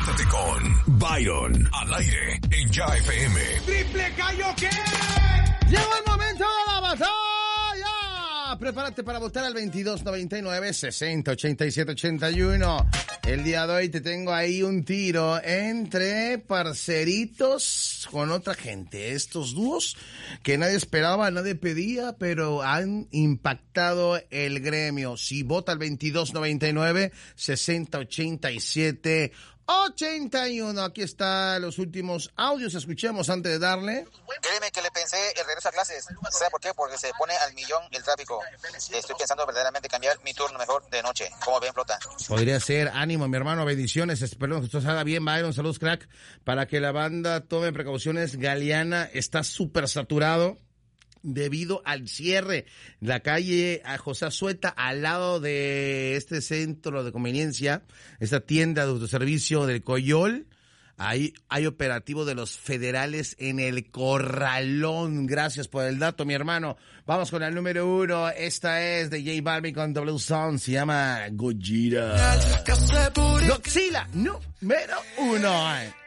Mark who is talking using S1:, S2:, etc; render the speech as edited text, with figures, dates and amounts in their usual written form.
S1: Conéctate con Byron al aire en Ya FM.
S2: ¡Triple Gallo qué!
S3: Llegó el momento de la batalla. Prepárate para votar al 2299-608781. El día de hoy te tengo ahí un tiro entre parceritos con otra gente. Estos dúos que nadie esperaba, nadie pedía, pero han impactado el gremio. Si vota al 2299-608781. Aquí están los últimos audios. Escuchemos antes de darle.
S4: Créeme que le pensé el regreso a clases. ¿Sabe por qué? Porque se pone al millón el tráfico. Estoy pensando verdaderamente cambiar mi turno mejor de noche. ¿Cómo ven, flota?
S3: Podría ser. Ánimo, mi hermano. Bendiciones. Espero que esto salga bien, Byron. Saludos, crack. Para que la banda tome precauciones. Galeana está súper saturado debido al cierre. La calle a José Azueta, al lado de este centro de conveniencia, esta tienda de autoservicio del Coyol. Ahí hay operativo de los federales en el Corralón. Gracias por el dato, mi hermano. Vamos con el número 1. Esta es de J Balvin con Double Sound. Se llama Gojira. Godzilla, número 1.